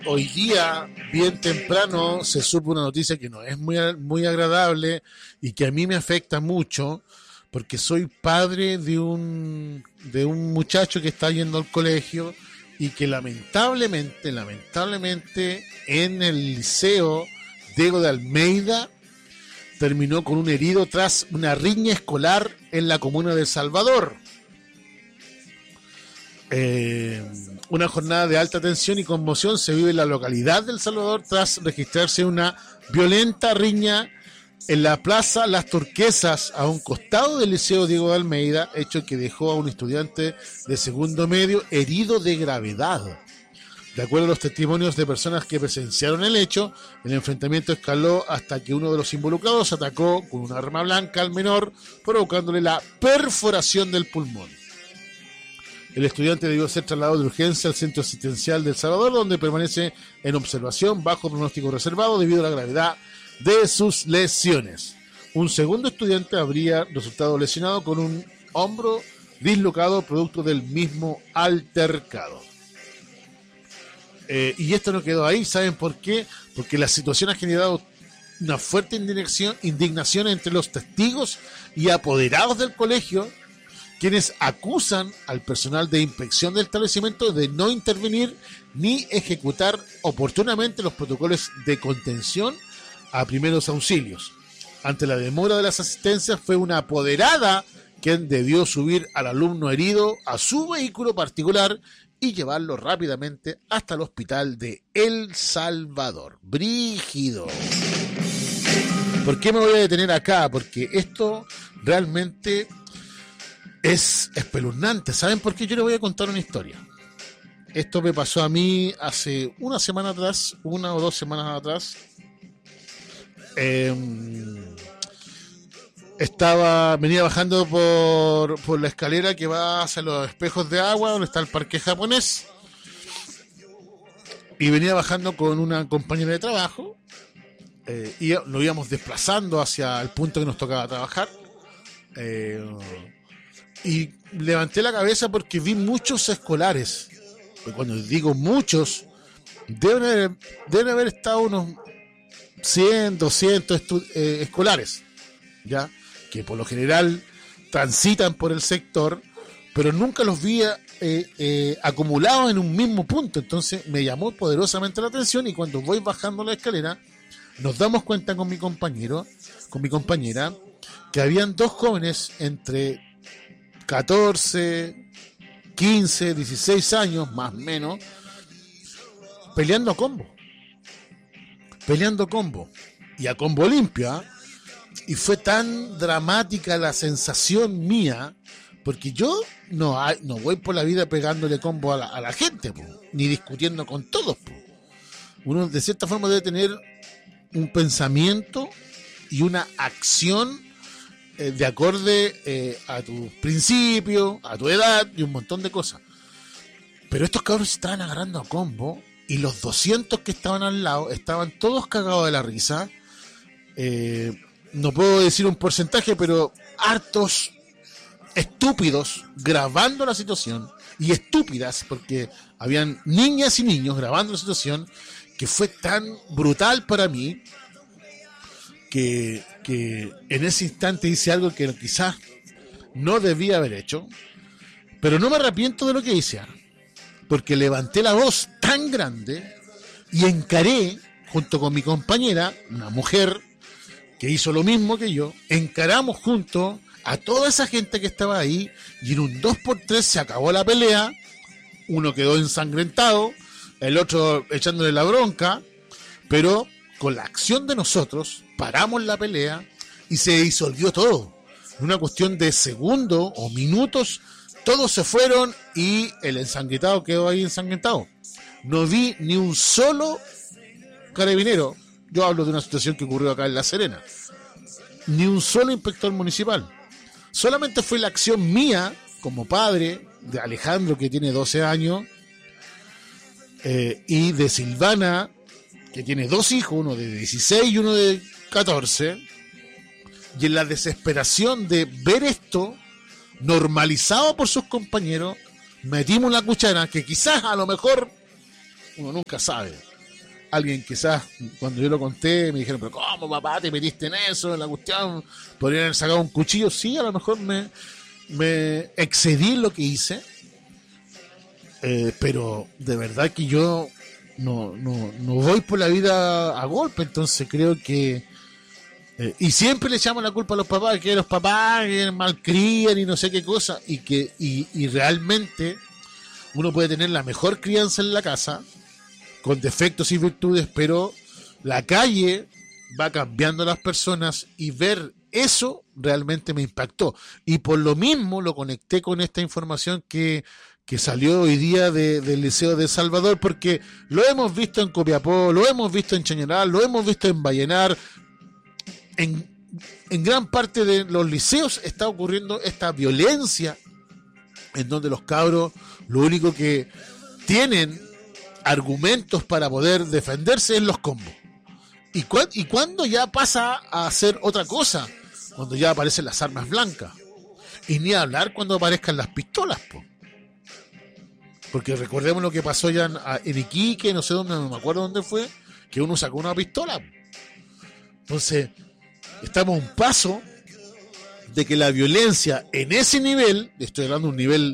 hoy día, bien temprano, se supo una noticia que no es muy agradable y que a mí me afecta mucho, porque soy padre de un muchacho que está yendo al colegio y que lamentablemente, en el liceo Diego de Almeida terminó con un herido tras una riña escolar en la comuna de El Salvador. Una jornada de alta tensión y conmoción se vive en la localidad de El Salvador tras registrarse una violenta riña en la plaza Las Turquesas, a un costado del liceo Diego de Almeida, hecho que dejó a un estudiante de segundo medio herido de gravedad. De acuerdo a los testimonios de personas que presenciaron el hecho, el enfrentamiento escaló hasta que uno de los involucrados atacó con un arma blanca al menor, provocándole la perforación del pulmón. El estudiante debió ser trasladado de urgencia al centro asistencial de El Salvador, donde permanece en observación bajo pronóstico reservado debido a la gravedad de sus lesiones. Un segundo estudiante habría resultado lesionado con un hombro dislocado producto del mismo altercado. Y esto no quedó ahí, ¿saben por qué? Porque la situación ha generado una fuerte indignación entre los testigos y apoderados del colegio, quienes acusan al personal de inspección del establecimiento de no intervenir ni ejecutar oportunamente los protocolos de contención a primeros auxilios. Ante la demora de las asistencias, fue una apoderada quien debió subir al alumno herido a su vehículo particular y llevarlo rápidamente hasta el hospital de El Salvador. Brígido. ¿Por qué me voy a detener acá? Porque esto realmente es espeluznante. ¿Saben por qué? Yo les voy a contar una historia. Esto me pasó a mí hace una o 2 semanas atrás. Venía bajando por la escalera que va hacia los espejos de agua, donde está el parque japonés, y venía bajando con una compañera de trabajo, y lo íbamos desplazando hacia el punto que nos tocaba trabajar, y levanté la cabeza porque vi muchos escolares. Cuando digo muchos, deben haber estado unos 100, 200 escolares, ¿ya? Que por lo general transitan por el sector, pero nunca los vi acumulados en un mismo punto. Entonces me llamó poderosamente la atención, y cuando voy bajando la escalera nos damos cuenta con mi compañera, que habían 2 jóvenes entre 14, 15, 16 años, más o menos, peleando combo, y a combo limpio, ¿eh? Y fue tan dramática la sensación mía, porque yo no voy por la vida pegándole combo a la gente, po, ni discutiendo con todos, po. Uno de cierta forma debe tener un pensamiento y una acción de acorde a tus principios, a tu edad y un montón de cosas. Pero estos cabros se estaban agarrando a combo, y los 200 que estaban al lado estaban todos cagados de la risa. No puedo decir un porcentaje, pero hartos estúpidos grabando la situación, y estúpidas porque habían niñas y niños grabando la situación, que fue tan brutal para mí que en ese instante hice algo que quizás no debía haber hecho, pero no me arrepiento de lo que hice, porque levanté la voz tan grande y encaré junto con mi compañera, una mujer que hizo lo mismo que yo, encaramos juntos a toda esa gente que estaba ahí, y en un 2x3 se acabó la pelea. Uno quedó ensangrentado, el otro echándole la bronca, pero con la acción de nosotros paramos la pelea y se disolvió todo. En una cuestión de segundos o minutos, todos se fueron y el ensangrentado quedó ahí ensangrentado. No vi ni un solo carabinero. Yo hablo de una situación que ocurrió acá en La Serena. Ni un solo inspector municipal. Solamente fue la acción mía como padre de Alejandro, que tiene 12 años, y de Silvana, que tiene 2 hijos, uno de 16 y uno de 14. Y en la desesperación de ver esto normalizado por sus compañeros, metimos la cuchara, que quizás a lo mejor uno nunca sabe, alguien quizás, cuando yo lo conté, me dijeron, pero ¿cómo, papá, te metiste en eso, en la cuestión? ¿Podrían haber sacado un cuchillo? Sí, a lo mejor me excedí en lo que hice, pero de verdad que yo no voy por la vida a golpe, entonces creo que y siempre le echamos la culpa a los papás, que los papás malcrían y no sé qué cosa, y realmente uno puede tener la mejor crianza en la casa, con defectos y virtudes, pero la calle va cambiando a las personas, y ver eso realmente me impactó, y por lo mismo lo conecté con esta información que salió hoy día del Liceo de Salvador, porque lo hemos visto en Copiapó, lo hemos visto en Chañaral, lo hemos visto en Vallenar. En gran parte de los liceos está ocurriendo esta violencia, en donde los cabros lo único que tienen argumentos para poder defenderse es los combos. ¿Y cuándo ya pasa a hacer otra cosa? Cuando ya aparecen las armas blancas. Y ni hablar cuando aparezcan las pistolas, po. Porque recordemos lo que pasó ya en Iquique, no sé dónde, no me acuerdo dónde fue, que uno sacó una pistola. Entonces, estamos a un paso de que la violencia en ese nivel, estoy hablando de un nivel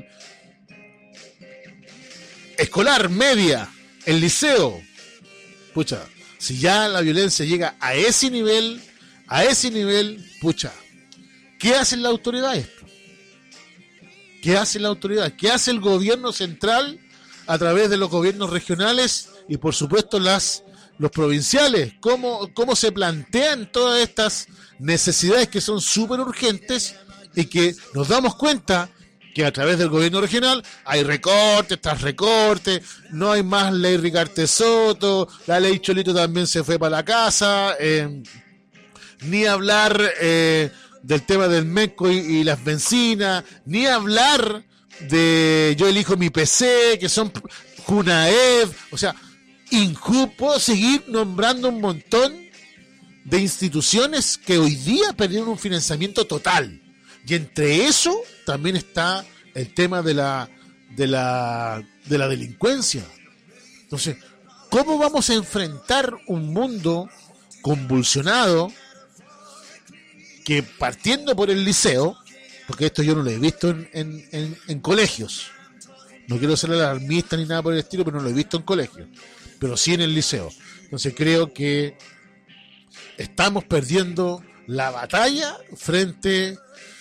escolar, media, el liceo, pucha, si ya la violencia llega a ese nivel, pucha, ¿qué hacen las autoridades? ¿Qué hace la autoridad? ¿Qué hace el gobierno central a través de los gobiernos regionales y por supuesto los provinciales? ¿Cómo se plantean todas estas necesidades que son súper urgentes y que nos damos cuenta que a través del gobierno regional hay recortes tras recortes, no hay más ley Ricarte Soto, la ley Cholito también se fue para la casa, ni hablar del tema del MECO y las bencinas, ni hablar de Yo Elijo Mi PC, que son Junaev, o sea, puedo seguir nombrando un montón de instituciones que hoy día perdieron un financiamiento total. Y entre eso también está el tema de la delincuencia. Entonces, ¿cómo vamos a enfrentar un mundo convulsionado que, partiendo por el liceo, porque esto yo no lo he visto en colegios, no quiero ser alarmista ni nada por el estilo, pero no lo he visto en colegios, pero sí en el liceo. Entonces creo que estamos perdiendo la batalla frente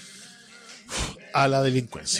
a la delincuencia.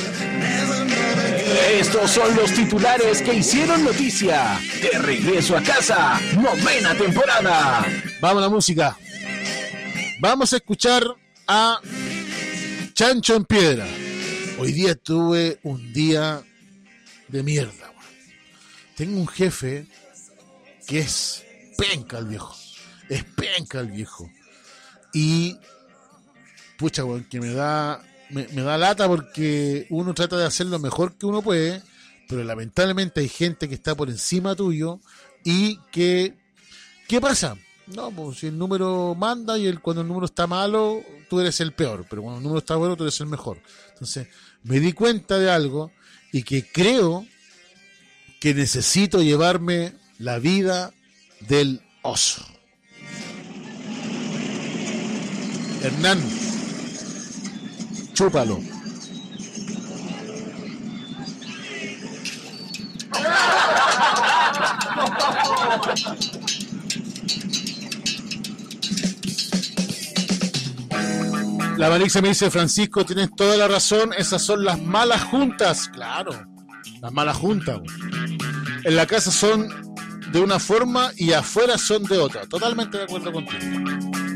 Estos son los titulares que hicieron noticia. De regreso a casa, 9ª temporada. Vamos a la música. Vamos a escuchar a Chancho en Piedra. Hoy día tuve un día de mierda. Tengo un jefe que es penca el viejo. Es penca el viejo. Y pucha, bueno, que me da lata porque uno trata de hacer lo mejor que uno puede, pero lamentablemente hay gente que está por encima tuyo y que ¿qué pasa? No, pues si el número manda y cuando el número está malo, tú eres el peor, pero cuando el número está bueno, tú eres el mejor. Entonces, me di cuenta de algo y que creo que necesito llevarme la vida del oso. Hernán, chúpalo. La Marixa me dice, Francisco, tienes toda la razón, esas son las malas juntas. Claro, las malas juntas. En la casa son de una forma y afuera son de otra. Totalmente de acuerdo contigo.